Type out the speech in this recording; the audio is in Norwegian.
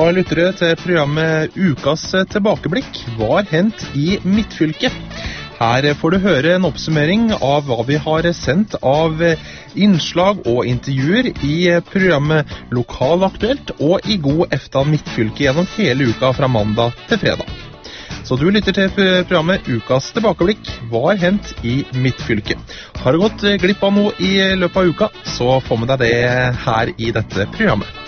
lyttere til programmet Ukas tilbakeblikk. Hva har hendt i Midtfylket? Her får du høre en oppsummering av hva vi har sendt av innslag og intervjuer i programmet Lokalaktuelt og i God eftan Midtfylke gjennom hele uka fra mandag til fredag. Så du lytter til programmet Ukas tilbakeblikk. Hva har hendt i Midtfylket? Har du gått glipp av noe i løpet av uka, så få med deg det her i dette programmet.